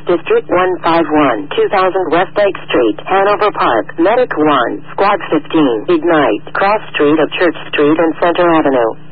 District 151, 2000 Westlake Street, Hanover Park, Medic 1, Squad 15, Ignite, Cross Street of Church Street and Center Avenue.